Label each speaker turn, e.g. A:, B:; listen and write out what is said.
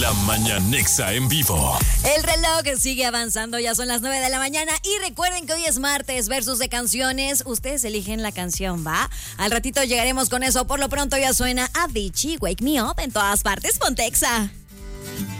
A: La Mañanexa en vivo.
B: El reloj sigue avanzando, ya son las 9 de la mañana y recuerden que hoy es martes, versus de canciones. Ustedes eligen la canción, ¿va? Al ratito llegaremos con eso. Por lo pronto ya suena Avicii, Wake Me Up en todas partes, Pontexa.